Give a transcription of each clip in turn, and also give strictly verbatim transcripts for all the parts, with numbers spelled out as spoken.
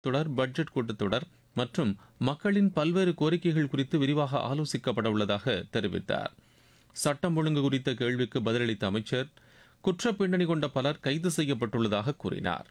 தொடர் பட்ஜெட் கூட்டத்தொடர் மற்றும் மக்களின் பல்வேறு கோரிக்கைகள் குறித்து விரிவாக ஆலோசிக்கப்பட உள்ளதாக தெரிவித்தார். சட்டம் ஒழுங்கு குறித்த கேள்விக்கு பதிலளித்த அமைச்சர் குற்ற பின்னணி கொண்ட பலர் கைது செய்யப்பட்டுள்ளதாக கூறினார்.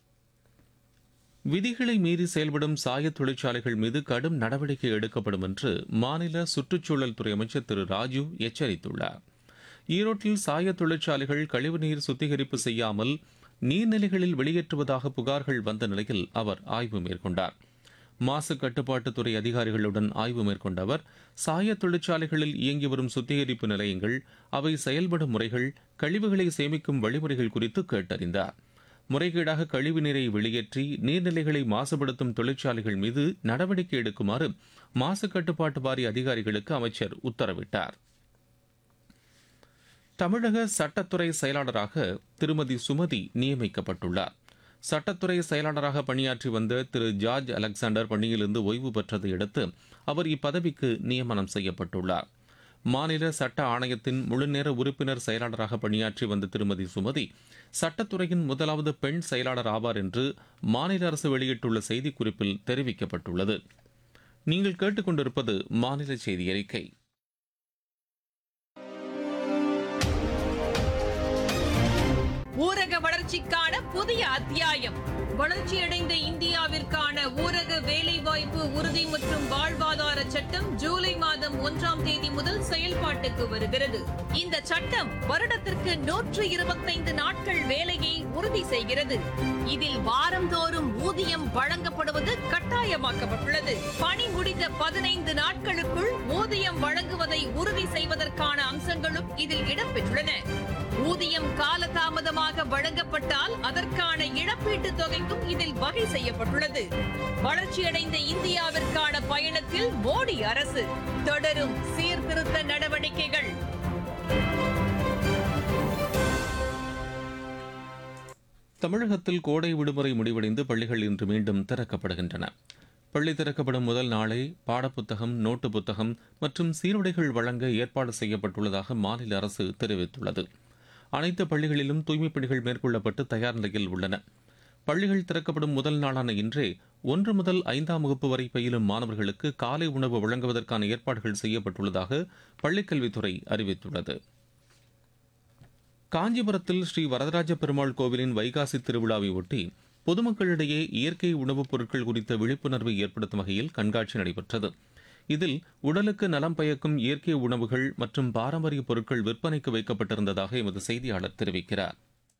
விதிகளை மீறி செயல்படும் சாய தொழிற்சாலைகள் மீது கடும் நடவடிக்கை எடுக்கப்படும் என்று மாநில சுற்றுச்சூழல் துறை அமைச்சர் திரு ராஜு எச்சரித்துள்ளார். ஈரோட்டில் சாய தொழிற்சாலைகள் கழிவுநீர் சுத்திகரிப்பு செய்யாமல் நீர்நிலைகளில் வெளியேற்றுவதாக புகார்கள் வந்த நிலையில் அவர் ஆய்வு மேற்கொண்டார். மாசு கட்டுப்பாட்டுத்துறை அதிகாரிகளுடன் ஆய்வு மேற்கொண்ட அவர் சாய தொழிற்சாலைகளில் இயங்கி வரும் சுத்திகரிப்பு நிலையங்கள், அவை செயல்படும் முறைகள், கழிவுகளை சேமிக்கும் வழிமுறைகள் குறித்து கேட்டறிந்தார். முறைகேடாக கழிவுநீரை வெளியேற்றி நீர்நிலைகளை மாசுபடுத்தும் தொழிற்சாலைகள் மீது நடவடிக்கை எடுக்குமாறு மாசு கட்டுப்பாட்டு வாரிய அதிகாரிகளுக்கு அமைச்சர் உத்தரவிட்டார். தமிழக சட்டத்துறை செயலாளராக திருமதி சுமதி நியமிக்கப்பட்டுள்ளார். சட்டத்துறை செயலாளராக பணியாற்றி வந்த திரு ஜார்ஜ் அலெக்சாண்டர் பணியிலிருந்து ஓய்வு பெற்றதை அடுத்து அவர் இப்பதவிக்கு நியமனம் செய்யப்பட்டுள்ளார். மாநில சட்ட ஆணையத்தின் முழுநேர உறுப்பினர் செயலாளராக பணியாற்றி வந்த திருமதி சுமதி சட்டத்துறையின் முதலாவது பெண் செயலாளர் ஆவார் என்று மாநில அரசு வெளியிட்டுள்ள செய்திக்குறிப்பில் தெரிவிக்கப்பட்டுள்ளது. நீங்கள் கேட்டுக்கொண்டிருப்பது மாநில செய்தி அறிக்கை. ஊரக வளர்ச்சிக்கான புதிய அத்தியாயம். வளர்ச்சியடைந்த இந்தியாவிற்கான ஊரக வேலைவாய்ப்பு உறுதி மற்றும் வாழ்வாதார சட்டம் ஜூலை மாதம் ஒன்றாம் தேதி முதல் செயல்பாட்டுக்கு வருகிறது. இந்த சட்டம் வருடத்திற்கு நூற்று இருபத்தைந்து நாட்கள் வேலையை உறுதி செய்கிறது. இதில் வாரந்தோறும் ஊதியம் வழங்கப்படுவது கட்டாயமாக்கப்பட்டுள்ளது. பணி முடிந்த பதினைந்து நாட்களுக்குள் ஊதியம் வழங்குவதை உறுதி செய்வதற்கான அம்சங்களும் இதில் இடம்பெற்றுள்ளன. ஊதியம் காலதாமதமாக வழங்கப்பட்டால் அதற்கான இழப்பீட்டுத் தொகைக்கும் இதில் வகை செய்யப்பட்டுள்ளது. வளர்ச்சியடைந்த இந்தியாவிற்கான பயணத்தில் மோடி அரசு தொடரும் சீர்திருத்த நடவடிக்கைகள். தமிழகத்தில் கோடை விடுமுறை முடிவடைந்து பள்ளிகள் இன்று மீண்டும் திறக்கப்படுகின்றன. பள்ளி திறக்கப்படும் முதல் நாளை பாடப்புத்தகம், நோட்டு புத்தகம் மற்றும் சீருடைகள் வழங்க ஏற்பாடு செய்யப்பட்டுள்ளதாக மாநில அரசு தெரிவித்துள்ளது. அனைத்து பள்ளிகளிலும் தூய்மைப் பணிகள் மேற்கொள்ளப்பட்டு தயார் நிலையில் உள்ளன. பள்ளிகள் திறக்கப்படும் முதல் நாளான இன்றே ஒன்று முதல் ஐந்தாம் வகுப்பு வரை பயிலும் மாணவர்களுக்கு காலை உணவு வழங்குவதற்கான ஏற்பாடுகள் செய்யப்பட்டுள்ளதாக பள்ளிக்கல்வித்துறை அறிவித்துள்ளது. காஞ்சிபுரத்தில் ஸ்ரீ வரதராஜ பெருமாள் கோவிலின் வைகாசி திருவிழாவை ஒட்டி பொதுமக்களிடையே இயற்கை உணவுப் பொருட்கள் குறித்த விழிப்புணர்வை ஏற்படுத்தும் வகையில் கண்காட்சி நடைபெற்றது. இதில் உடலுக்கு நலம் பயக்கும் இயற்கை உணவுகள் மற்றும் பாரம்பரிய பொருட்கள் விற்பனைக்கு வைக்கப்பட்டிருந்ததாக எமது செய்தியாளர் தெரிவிக்கிறார்.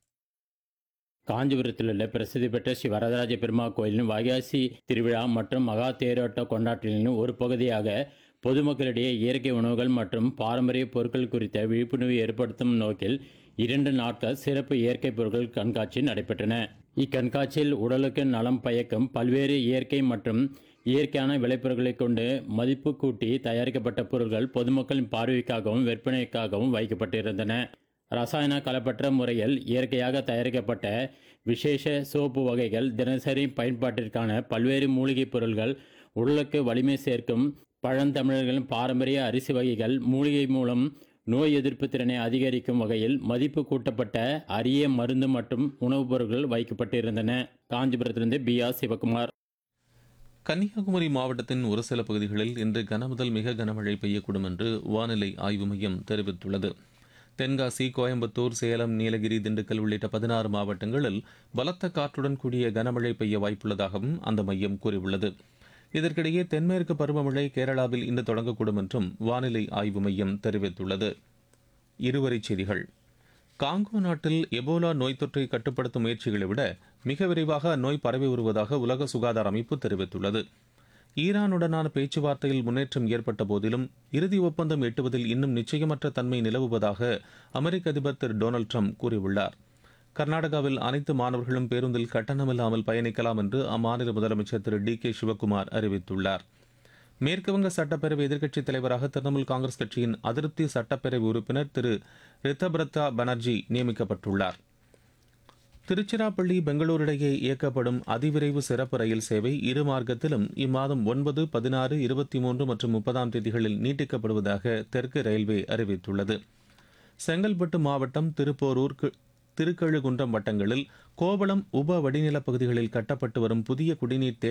காஞ்சிபுரத்தில் உள்ள பிரசித்தி பெற்ற ஸ்ரீ வரதராஜ பெருமாள் கோயிலின் வைகாசி திருவிழா மற்றும் மகா தேரோட்ட கொண்டாட்டங்களின் ஒரு பகுதியாக பொதுமக்களிடையே இயற்கை உணவுகள் மற்றும் பாரம்பரிய பொருட்கள் குறித்த விழிப்புணர்வு ஏற்படுத்தும் நோக்கில் இரண்டு நாட்கள் சிறப்பு இயற்கை பொருட்கள் கண்காட்சி நடைபெற்றன. இக்கண்காட்சியில் உடலுக்கு நலம் பயக்கும் பல்வேறு இயற்கை மற்றும் இயற்கையான விளைபொருட்களை கொண்டு மதிப்பு கூட்டி தயாரிக்கப்பட்ட பொருட்கள் பொதுமக்களின் பார்வைக்காகவும் விற்பனைக்காகவும் வைக்கப்பட்டிருந்தன. ரசாயன கலப்பற்ற முறையில் இயற்கையாக தயாரிக்கப்பட்ட விசேஷ சோப்பு வகைகள், தினசரி பயன்பாட்டிற்கான பல்வேறு மூலிகைப் பொருட்கள், உடலுக்கு வலிமை சேர்க்கும் பழந்தமிழர்களின் பாரம்பரிய அரிசி வகைகள், மூலிகை மூலம் நோய் எதிர்ப்பு திறனை அதிகரிக்கும் வகையில் மதிப்பு கூட்டப்பட்ட அரிய மருந்து மற்றும் உணவுப் பொருட்கள் வைக்கப்பட்டிருந்தன. காஞ்சிபுரத்திலிருந்து பி ஆர் சிவகுமார். கன்னியாகுமரி மாவட்டத்தின் ஒரு சில பகுதிகளில் இன்று கனமுதல் மிக கனமழை பெய்யக்கூடும் என்று வானிலை ஆய்வு மையம் தெரிவித்துள்ளது. தென்காசி, கோயம்புத்தூர், சேலம், நீலகிரி, திண்டுக்கல் உள்ளிட்ட பதினாறு மாவட்டங்களில் பலத்த காற்றுடன் கூடிய கனமழை பெய்ய வாய்ப்புள்ளதாகவும் அந்த மையம் கூறியுள்ளது. இதற்கிடையே தென்மேற்கு பருவமழை கேரளாவில் இன்று தொடங்கக்கூடும் என்றும் வானிலை ஆய்வு மையம் தெரிவித்துள்ளது. இருவரிச் செய்திகள். காங்கோ நாட்டில் எபோலா நோய் தொற்றை கட்டுப்படுத்தும் முயற்சிகளை விட மிக விரைவாக அந்நோய் பரவி வருவதாக உலக சுகாதார அமைப்பு தெரிவித்துள்ளது. ஈரானுடனான பேச்சுவார்த்தையில் முன்னேற்றம் ஏற்பட்ட போதிலும் இறுதி ஒப்பந்தம் எட்டுவதில் இன்னும் நிச்சயமற்ற தன்மை நிலவுவதாக அமெரிக்க அதிபர் திரு டொனால்டு ட்ரம்ப் கூறியுள்ளார். கர்நாடகாவில் அனைத்து மாணவர்களும் பேருந்தில் கட்டணமில்லாமல் பயணிக்கலாம் என்று அம்மாநில முதலமைச்சர் திரு டி கே சிவக்குமார் அறிவித்துள்ளார். மேற்குவங்க சட்டப்பேரவை எதிர்க்கட்சித் தலைவராக திரிணாமுல் காங்கிரஸ் கட்சியின் அதிருப்தி சட்டப்பேரவை உறுப்பினர் திரு ரித்தபிரதா பானர்ஜி நியமிக்கப்பட்டுள்ளார். திருச்சிராப்பள்ளி, பெங்களூரு இடையே இயக்கப்படும் அதிவிரைவு சிறப்பு ரயில் சேவை இரு மார்க்கத்திலும் இம்மாதம் ஒன்பது, பதினாறு, இருபத்தி மூன்று மற்றும் முப்பதாம் தேதிகளில் நீட்டிக்கப்படுவதாக தெற்கு ரயில்வே அறிவித்துள்ளது. செங்கல்பட்டு மாவட்டம் திருப்போரூர், திருக்கழுகுன்றம் வட்டங்களில் கோவளம் உப வடிநிலப் பகுதிகளில் கட்டப்பட்டு வரும் புதிய குடிநீர்